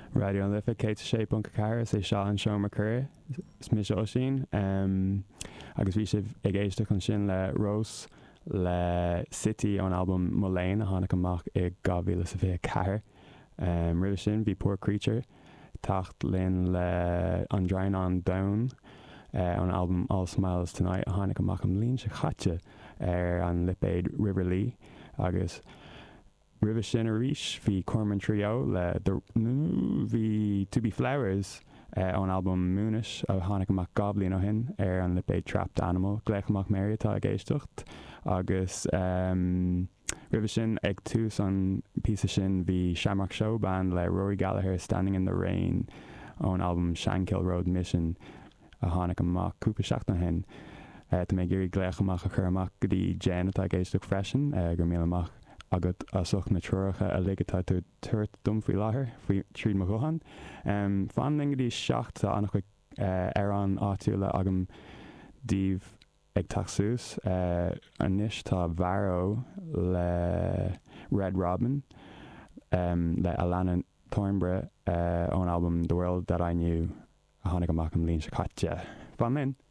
Radio an lifa cé sé bunca car sé seo an seo mar cur smí seo sin agus bhí sibh ag éiste chun sin le Rose le City an album Mullane a tháinig amach ag 2024 rih sin bhí Poor Creature tacht linn le an Drain on Down an album All Smiles Tonight a tháinig amach am líon se chatte an lipéid River Lee agus rih sin a ríis bhí Corman Trio le bhí To Be Flowers an album Moonish a tháinig amach goblín ó hin an lipéid Trapped Animal gléich amach Mary atá ag éisteacht agus rih sin ag tús an písa sin bhí Shamrock Show band le Rory Gallagher Standing in the Rain an album Shankill Road Mission a tháinig amach cúpa seach na hin Tá mé gurí gléich amach a chur amach go dtí Jen atá ag éisteach freisin gur mí amach agad asach na troiricha a ligatá tú tuairt dom faoi láthair faoi tríd mo gohan. Fan lingadí seach tá annach chuig ar an áitiúla agam díomh ag taxús anis tá Varro le Red Robin le Alana Thornborough an album The World That I Knew a tháinig amach am líon se caite. Fan linn.